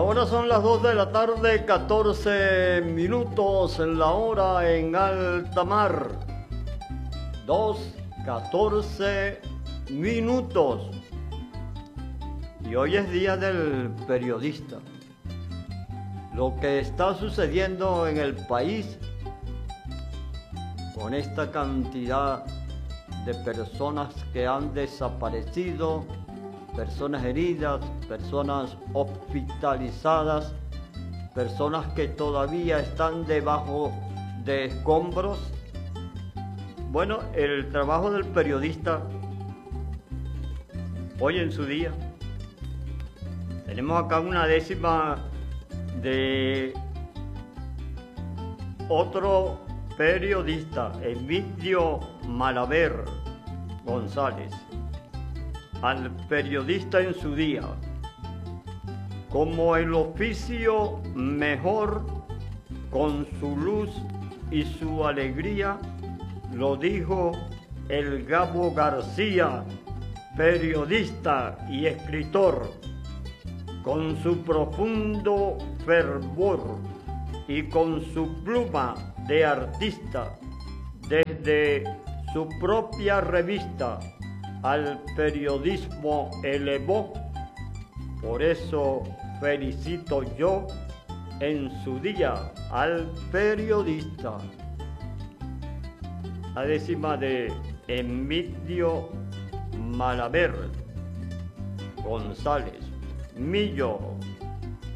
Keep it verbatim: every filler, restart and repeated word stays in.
Ahora son las dos de la tarde, catorce minutos en la hora en alta mar. dos, catorce minutos. Y hoy es día del periodista. Lo que está sucediendo en el país con esta cantidad de personas que han desaparecido, personas heridas, personas hospitalizadas, personas que todavía están debajo de escombros. Bueno, el trabajo del periodista hoy en su día. Tenemos acá una décima de otro periodista, Emilio Malaver González. Al periodista en su día, como el oficio mejor, con su luz y su alegría, lo dijo el Gabo García, periodista y escritor, con su profundo fervor y con su pluma de artista, desde su propia revista al periodismo elevó. Por eso felicito yo en su día al periodista. La décima de Emilio Malaver González, Millo.